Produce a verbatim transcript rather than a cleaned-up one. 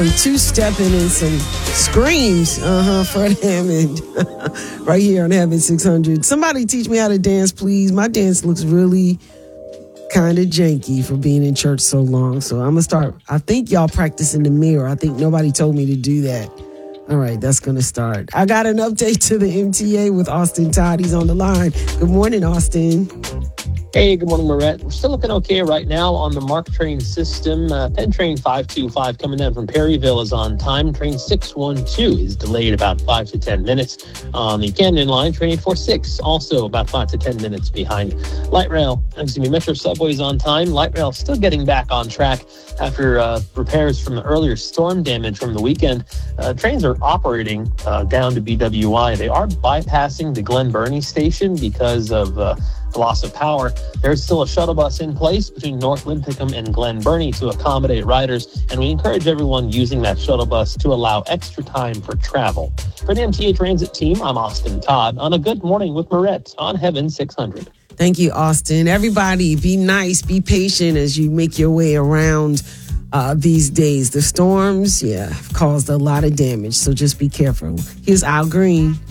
Two-stepping and some screams uh-huh, for Hammond right here on Hammond six hundred. Somebody teach me how to dance, please. My dance looks really kind of janky for being in church so long. So I'm going to start. I think y'all practice in the mirror. I think nobody told me to do that. All right, that's going to start. I got an update to the M T A with Austin Todd. He's on the line. Good morning, Austin. Hey, good morning, Marette. We're still looking okay right now on the MARC train system. Uh, Penn Train five two five coming in from Perryville is on time. Train six one two is delayed about five to ten minutes. On the Camden line, Train eight four six also about five to ten minutes behind. Light Rail, excuse me, Metro Subway is on time. Light Rail still getting back on track after uh, repairs from the earlier storm damage from the weekend. Uh, trains are operating uh, down to B W I. They are bypassing the Glen Burnie station because of uh, the loss of power. There's still a shuttle bus in place between North Linthicum and Glen Burnie to accommodate riders, and we encourage everyone using that shuttle bus to allow extra time for travel. For the M T A Transit team, I'm Austin Todd on a Good Morning with Marette on Heaven six hundred. Thank you, Austin. Everybody, be nice, be patient as you make your way around uh, these days. The storms, yeah, have caused a lot of damage, so just be careful. Here's Al Green.